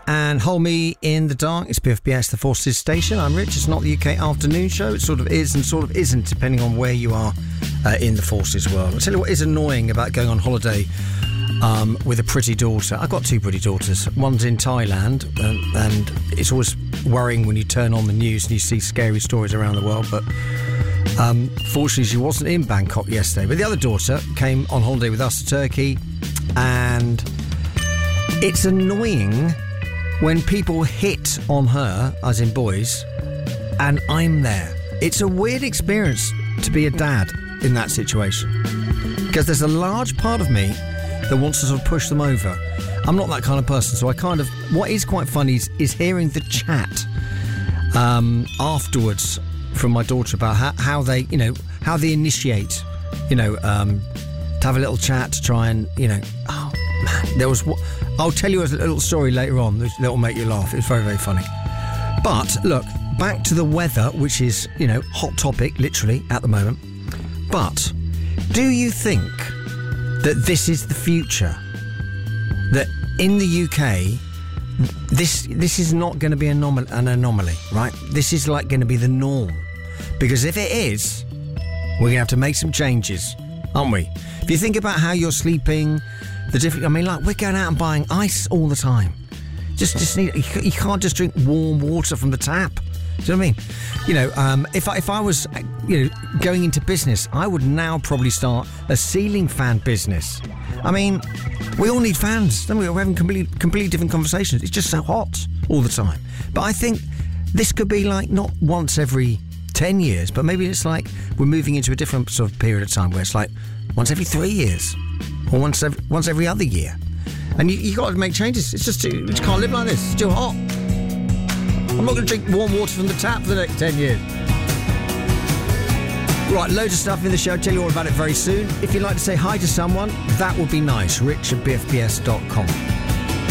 and Hold Me in the Dark. It's BFBS, the Forces station. I'm Rich. It's not the UK afternoon show. It sort of is and sort of isn't, depending on where you are in the Forces world. I'll tell you what is annoying about going on holiday with a pretty daughter. I've got two pretty daughters. One's in Thailand, and it's always worrying when you turn on the news and you see scary stories around the world. But fortunately, she wasn't in Bangkok yesterday. But the other daughter came on holiday with us to Turkey, and it's annoying when people hit on her, as in boys, and I'm there. It's a weird experience to be a dad in that situation, because there's a large part of me that wants to sort of push them over. I'm not that kind of person, so I kind of... What is quite funny is hearing the chat afterwards from my daughter about how they, how they initiate, to have a little chat to try and, oh, man, there was... I'll tell you a little story later on that will make you laugh. It's very, very funny. But, look, back to the weather, which is, hot topic, literally, at the moment. But do you think that this is the future? That in the UK, this is not going to be an anomaly, right? This is like going to be the norm. Because if it is, we're going to have to make some changes, aren't we? If you think about how you're sleeping, we're going out and buying ice all the time. Just need, you can't just drink warm water from the tap. Do you know what I mean? If I was, going into business, I would now probably start a ceiling fan business. I mean, we all need fans, don't we? We're having completely different conversations. It's just so hot all the time. But I think this could be like not once every 10 years, but maybe it's like we're moving into a different sort of period of time where it's like once every 3 years or once every other year. And you got to make changes. You just can't live like this. It's too hot. I'm not going to drink warm water from the tap for the next 10 years. Right, loads of stuff in the show. I'll tell you all about it very soon. If you'd like to say hi to someone, that would be nice. Rich@bfbs.com.